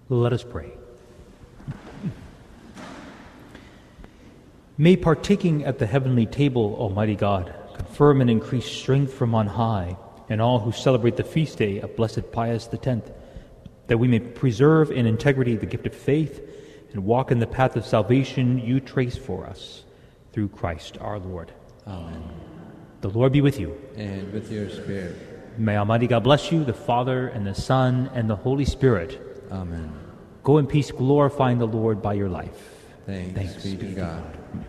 Let us pray. May partaking at the heavenly table, Almighty God, confirm and increase strength from on high, and all who celebrate the feast day of Blessed Pius X, that we may preserve in integrity the gift of faith and walk in the path of salvation you trace for us, through Christ our Lord. Amen. The Lord be with you. And with your spirit. May Almighty God bless you, the Father, and the Son, and the Holy Spirit. Amen. Go in peace, glorifying the Lord by your life. Thanks be to God.